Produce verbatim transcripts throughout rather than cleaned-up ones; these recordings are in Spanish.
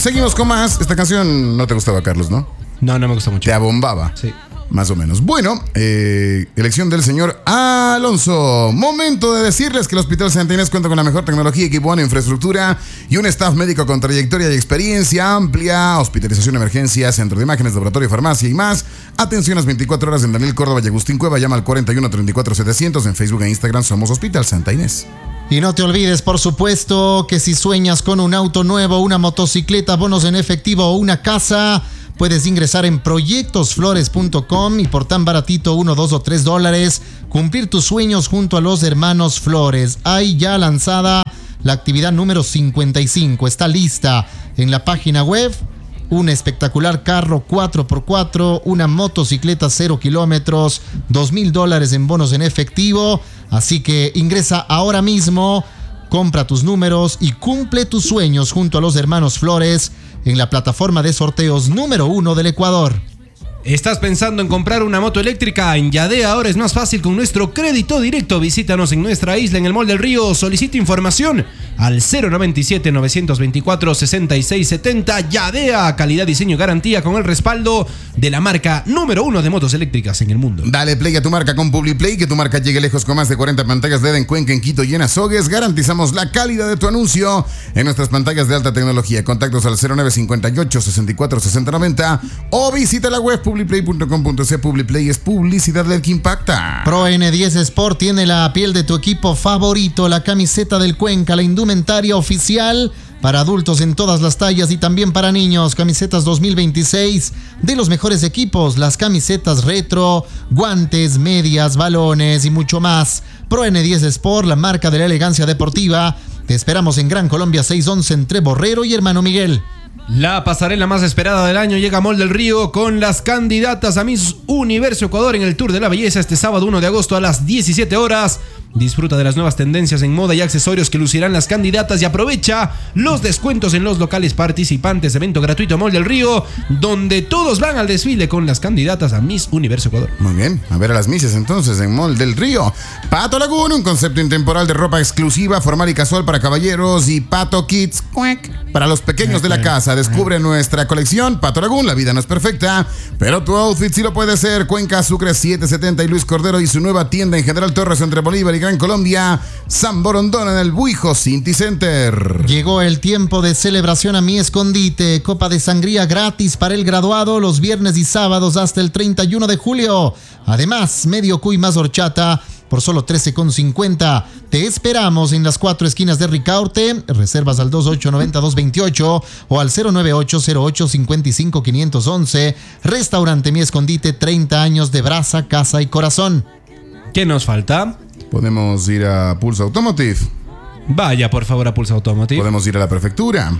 seguimos con más. Esta canción no te gustaba, Carlos, ¿no? No, no me gusta mucho. Te abombaba. Sí. Más o menos. Bueno, eh, elección del señor Alonso. Momento de decirles que el Hospital Santa Inés cuenta con la mejor tecnología, equipo, buena infraestructura y un staff médico con trayectoria y experiencia amplia. Hospitalización, emergencia, centro de imágenes, laboratorio, farmacia y más. Atenciones veinticuatro horas en Daniel Córdoba y Agustín Cueva. Llama al cuarenta y uno treinta y cuatro setecientos. En Facebook e Instagram somos Hospital Santa Inés. Y no te olvides, por supuesto, que si sueñas con un auto nuevo, una motocicleta, bonos en efectivo o una casa, puedes ingresar en proyectos flores punto com y por tan baratito, uno, dos o tres dólares, cumplir tus sueños junto a los hermanos Flores. Hay ya lanzada la actividad número cincuenta y cinco. Está lista en la página web. Un espectacular carro cuatro por cuatro, una motocicleta cero kilómetros, dos mil dólares en bonos en efectivo. Así que ingresa ahora mismo, compra tus números y cumple tus sueños junto a los hermanos Flores en la plataforma de sorteos número uno del Ecuador. ¿Estás pensando en comprar una moto eléctrica? En Yadea ahora es más fácil con nuestro crédito directo. Visítanos en nuestra isla en el Mall del Río. Solicita información al cero noventa y siete, novecientos veinticuatro, sesenta y seis setenta. Yadea, calidad, diseño y garantía con el respaldo de la marca número uno de motos eléctricas en el mundo. Dale play a tu marca con PubliPlay, que tu marca llegue lejos con más de cuarenta pantallas de E D en Cuenca, en Quito y en Azogues. Garantizamos la calidad de tu anuncio en nuestras pantallas de alta tecnología. Contactos al cero nueve cincuenta y ocho, sesenta y cuatro, sesenta noventa o visita la web publiplay punto com punto c. PubliPlay es publicidad del que impacta. Pro N diez Sport tiene la piel de tu equipo favorito, la camiseta del Cuenca, la indumentaria oficial para adultos en todas las tallas y también para niños. Camisetas dos mil veintiséis de los mejores equipos, las camisetas retro, guantes, medias, balones y mucho más. Pro N diez Sport, la marca de la elegancia deportiva. Te esperamos en Gran Colombia seiscientos once entre Borrero y Hermano Miguel. La pasarela más esperada del año llega a Mall del Río con las candidatas a Miss Universo Ecuador en el Tour de la Belleza este sábado uno de agosto a las diecisiete horas. Disfruta de las nuevas tendencias en moda y accesorios que lucirán las candidatas y aprovecha los descuentos en los locales participantes. Evento gratuito Mall del Río, donde todos van al desfile con las candidatas a Miss Universo Ecuador. Muy bien, a ver a las misses entonces en Mall del Río. Pato Lagoon, un concepto intemporal de ropa exclusiva, formal y casual para caballeros, y Pato Kids para los pequeños de la casa. Descubre nuestra colección Pato Lagoon. La vida no es perfecta, pero tu outfit sí lo puede ser. Cuenca, Sucre setecientos setenta y Luis Cordero y su nueva tienda en General Torres entre Bolívar y Gran Colombia, San Borondón en el Buijo Cinti Center. Llegó el tiempo de celebración a mi escondite. Copa de sangría gratis para el graduado los viernes y sábados hasta el treinta y uno de julio. Además, medio cuy más horchata por solo trece con cincuenta. Te esperamos en las cuatro esquinas de Ricaurte. Reservas al dos ocho nueve cero, dos dos ocho o al cero nueve ocho cero ocho, cinco cinco, cinco once. Restaurante Mi Escondite, treinta años de brasa, casa y corazón. ¿Qué nos falta? Podemos ir a Pulse Automotive. Vaya, por favor, a Pulse Automotive. Podemos ir a la prefectura.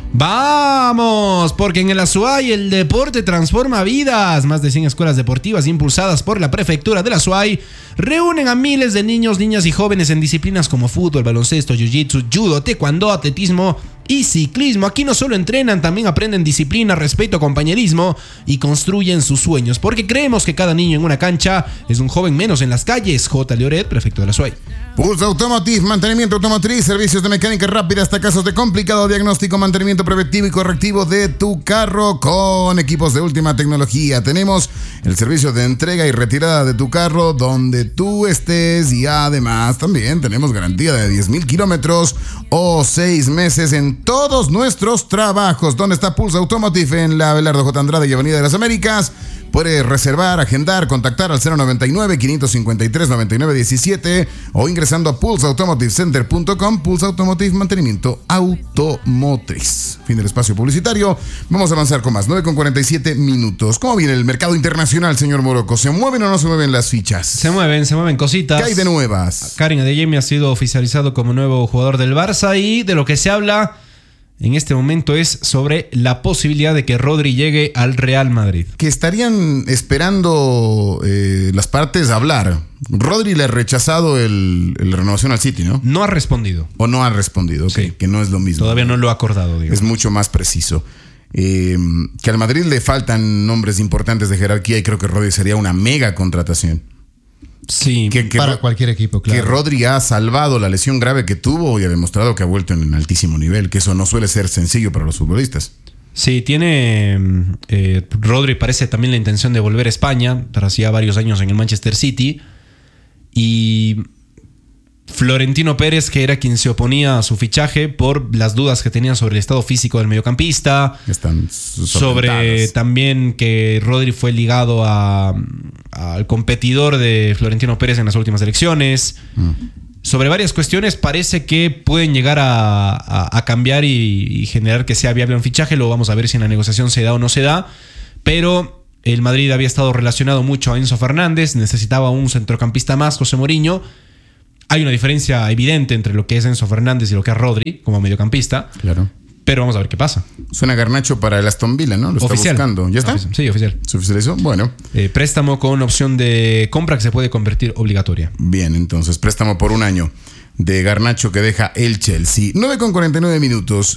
¡Vamos! Porque en el Azuay el deporte transforma vidas. Más de cien escuelas deportivas impulsadas por la prefectura del Azuay reúnen a miles de niños, niñas y jóvenes en disciplinas como fútbol, baloncesto, jiu-jitsu, judo, taekwondo, atletismo y ciclismo. Aquí no solo entrenan, también aprenden disciplina, respeto, compañerismo y construyen sus sueños. Porque creemos que cada niño en una cancha es un joven menos en las calles. J. Leoret, prefecto de la Azuay. Pulse Automotive, mantenimiento automotriz, servicios de mecánica rápida hasta casos de complicado diagnóstico, mantenimiento preventivo y correctivo de tu carro con equipos de última tecnología. Tenemos el servicio de entrega y retirada de tu carro donde tú estés y además también tenemos garantía de diez mil kilómetros o seis meses en todos nuestros trabajos. ¿Dónde está Pulse Automotive? En la Abelardo J. Andrade y Avenida de las Américas. Puedes reservar, agendar, contactar al cero noventa y nueve, quinientos cincuenta y tres, noventa y nueve diecisiete o ingresando a pulse automotive center punto com. Pulse Automotive, mantenimiento automotriz. Fin del espacio publicitario. Vamos a avanzar con más. nueve con cuarenta y siete minutos. ¿Cómo viene el mercado internacional, señor Morocco? ¿Se mueven o no se mueven las fichas? Se mueven, se mueven cositas. ¿Qué hay de nuevas? Karim Adeyemi ha sido oficializado como nuevo jugador del Barça y de lo que se habla en este momento es sobre la posibilidad de que Rodri llegue al Real Madrid. Que estarían esperando eh, las partes hablar. Rodri le ha rechazado el, el renovación al City, ¿no? No ha respondido. O no ha respondido, okay, sí. Que no es lo mismo. Todavía no lo ha acordado, digamos. Es mucho más preciso. Eh, que al Madrid le faltan nombres importantes de jerarquía y creo que Rodri sería una mega contratación. Sí, que, que para Ro- cualquier equipo, claro. Que Rodri ha salvado la lesión grave que tuvo y ha demostrado que ha vuelto en altísimo nivel, que eso no suele ser sencillo para los futbolistas. Sí, tiene. Eh, Rodri parece también la intención de volver a España, tras ya varios años en el Manchester City. Y Florentino Pérez, que era quien se oponía a su fichaje por las dudas que tenían sobre el estado físico del mediocampista. Están sobre también que Rodri fue ligado a, al competidor de Florentino Pérez en las últimas elecciones. Mm. Sobre varias cuestiones parece que pueden llegar a, a, a cambiar y, y generar que sea viable un fichaje. Lo vamos a ver si en la negociación se da o no se da. Pero el Madrid había estado relacionado mucho a Enzo Fernández. Necesitaba un centrocampista más, José Mourinho. Hay una diferencia evidente entre lo que es Enzo Fernández y lo que es Rodri como mediocampista. Claro. Pero vamos a ver qué pasa. Suena Garnacho para el Aston Villa, ¿no? Lo oficial. Está buscando. ¿Ya está? Oficial. Sí, oficial. ¿Se oficializó? Bueno. Eh, préstamo con opción de compra que se puede convertir obligatoria. Bien, entonces, préstamo por un año de Garnacho que deja el Chelsea. nueve con cuarenta y nueve minutos.